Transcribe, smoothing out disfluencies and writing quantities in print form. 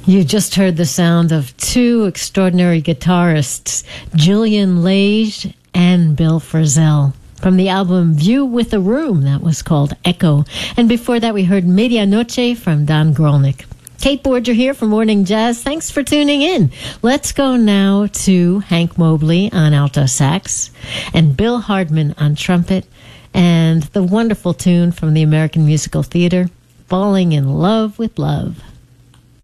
You just heard the sound of two extraordinary guitarists, Julian Lage and Bill Frisell, from the album View with a Room, that was called Echo. And before that, we heard Medianoche from Don Grolnick. Kate Borger here for Morning Jazz. Thanks for tuning in. Let's go now to Hank Mobley on alto sax and Bill Hardman on trumpet and the wonderful tune from the American Musical Theater, Falling in Love with Love.